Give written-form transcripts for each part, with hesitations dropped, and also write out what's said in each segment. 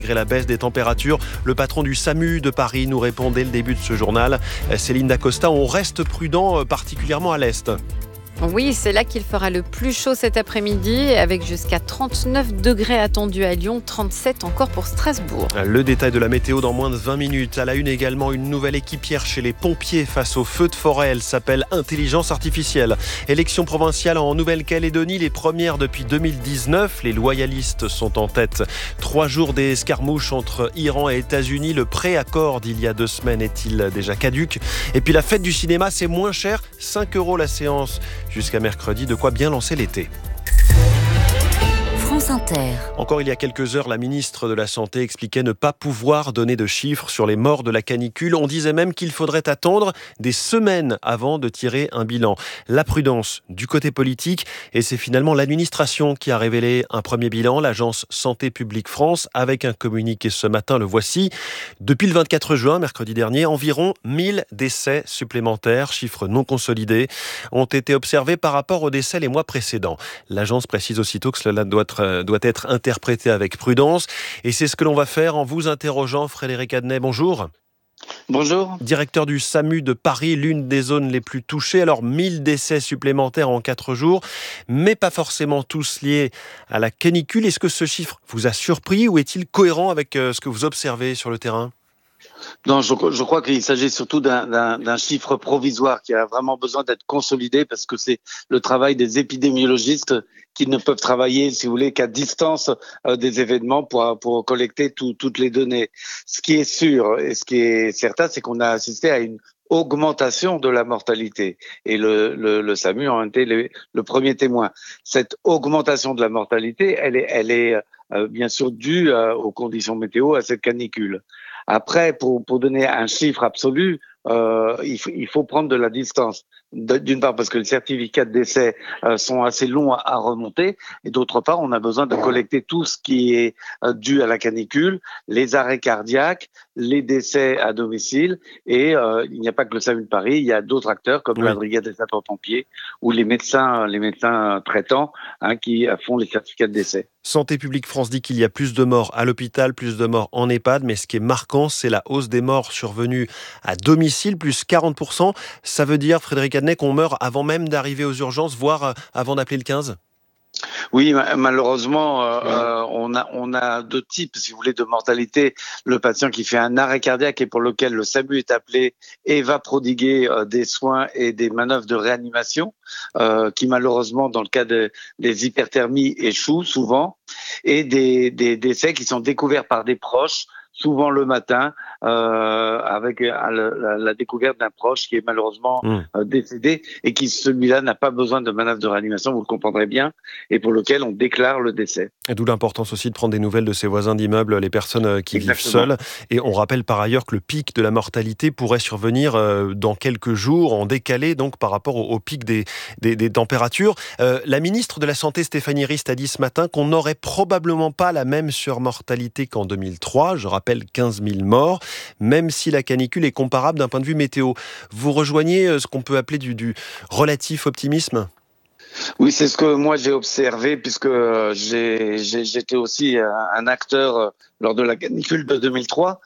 Malgré la baisse des températures, le patron du SAMU de Paris nous répond dès le début de ce journal. Céline Dacosta, on reste prudent, particulièrement à l'Est. Oui, c'est là qu'il fera le plus chaud cet après-midi, avec jusqu'à 39 degrés attendus à Lyon, 37 encore pour Strasbourg. Le détail de la météo dans moins de 20 minutes. À la une également, une nouvelle équipière chez les pompiers face aux feux de forêt. Elle s'appelle Intelligence Artificielle. Élection provinciale en Nouvelle-Calédonie, les premières depuis 2019. Les loyalistes sont en tête. 3 jours des escarmouches entre Iran et États-Unis. Le préaccord d'il y a 2 semaines est-il déjà caduc? Et puis la fête du cinéma, c'est moins cher, 5 € la séance. Jusqu'à mercredi, de quoi bien lancer l'été. France Inter. Encore il y a quelques heures, la ministre de la Santé expliquait ne pas pouvoir donner de chiffres sur les morts de la canicule. On disait même qu'il faudrait attendre des semaines avant de tirer un bilan. La prudence du côté politique, et c'est finalement l'administration qui a révélé un premier bilan, l'agence Santé publique France, avec un communiqué ce matin, le voici. Depuis le 24 juin, mercredi dernier, environ 1000 décès supplémentaires, chiffres non consolidés, ont été observés par rapport aux décès les mois précédents. L'agence précise aussitôt que cela doit être interprété avec prudence. Et c'est ce que l'on va faire en vous interrogeant. Frédéric Adnet, bonjour. Bonjour. Directeur du SAMU de Paris, l'une des zones les plus touchées. Alors 1000 décès supplémentaires en 4 jours, mais pas forcément tous liés à la canicule. Est-ce que ce chiffre vous a surpris ou est-il cohérent avec ce que vous observez sur le terrain ? Non, je crois qu'il s'agit surtout d'un chiffre provisoire qui a vraiment besoin d'être consolidé parce que c'est le travail des épidémiologistes qui ne peuvent travailler, si vous voulez, qu'à distance des événements pour collecter toutes les données. Ce qui est sûr et ce qui est certain, c'est qu'on a assisté à une augmentation de la mortalité. Et le SAMU en a été le premier témoin. Cette augmentation de la mortalité, elle est bien sûr due aux conditions météo, à cette canicule. Après, pour donner un chiffre absolu, il faut prendre de la distance. D'une part parce que les certificats de décès sont assez longs à remonter, et d'autre part, on a besoin de collecter tout ce qui est dû à la canicule, les arrêts cardiaques, les décès à domicile, et il n'y a pas que le SAMU de Paris, il y a d'autres acteurs comme la brigade des sapeurs-pompiers ou les médecins traitants qui font les certificats de décès. Santé publique France dit qu'il y a plus de morts à l'hôpital, plus de morts en EHPAD, mais ce qui est marquant, c'est la hausse des morts survenues à domicile, plus 40%. Ça veut dire, Frédéric Adnet, qu'on meurt avant même d'arriver aux urgences, voire avant d'appeler le 15 ? Oui, malheureusement, on a 2 types, si vous voulez, de mortalité. Le patient qui fait un arrêt cardiaque et pour lequel le SAMU est appelé et va prodiguer des soins et des manœuvres de réanimation, qui malheureusement, dans le cas des hyperthermies, échouent souvent, et des décès qui sont découverts par des proches, souvent le matin, avec la découverte d'un proche qui est malheureusement décédé et qui, celui-là, n'a pas besoin de manœuvre de réanimation, vous le comprendrez bien, et pour lequel on déclare le décès. Et d'où l'importance aussi de prendre des nouvelles de ses voisins d'immeuble, les personnes qui vivent seules. Et on rappelle par ailleurs que le pic de la mortalité pourrait survenir dans quelques jours, en décalé donc par rapport au pic des températures. La ministre de la Santé, Stéphanie Rist, a dit ce matin qu'on n'aurait probablement pas la même surmortalité qu'en 2003. Je rappelle 15 000 morts, même si la canicule est comparable d'un point de vue météo. Vous rejoignez ce qu'on peut appeler du relatif optimisme ? Oui, c'est ce que moi j'ai observé puisque j'étais aussi un acteur lors de la canicule de 2003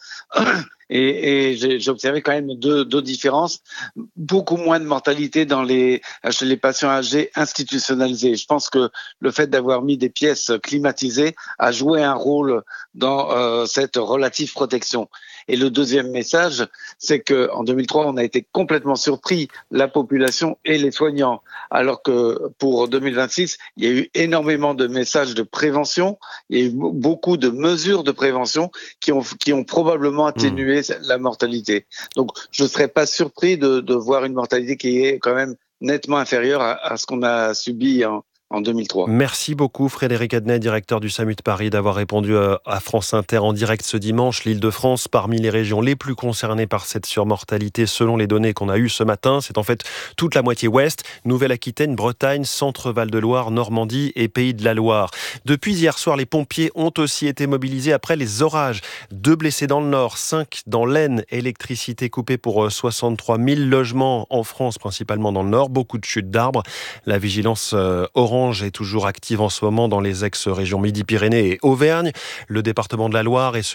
et j'ai observé quand même deux différences. Beaucoup moins de mortalité chez les patients âgés institutionnalisés. Je pense que le fait d'avoir mis des pièces climatisées a joué un rôle dans cette relative protection. Et le deuxième message, c'est que en 2003, on a été complètement surpris, la population et les soignants, alors que pour 2026, il y a eu énormément de messages de prévention, il y a eu beaucoup de mesures de prévention qui ont probablement atténué la mortalité. Donc, je ne serais pas surpris de voir une mortalité qui est quand même nettement inférieure à ce qu'on a subi en 2003. Merci beaucoup Frédéric Adnet, directeur du SAMU de Paris, d'avoir répondu à France Inter en direct ce dimanche. L'Île-de-France, parmi les régions les plus concernées par cette surmortalité, selon les données qu'on a eues ce matin, c'est en fait toute la moitié ouest, Nouvelle-Aquitaine, Bretagne, Centre-Val-de-Loire, Normandie et Pays de la Loire. Depuis hier soir, les pompiers ont aussi été mobilisés après les orages. 2 blessés dans le Nord, 5 dans l'Aisne, électricité coupée pour 63 000 logements en France, principalement dans le Nord, beaucoup de chutes d'arbres. La vigilance orange orange est toujours active en ce moment dans les ex-régions Midi-Pyrénées et Auvergne. Le département de la Loire est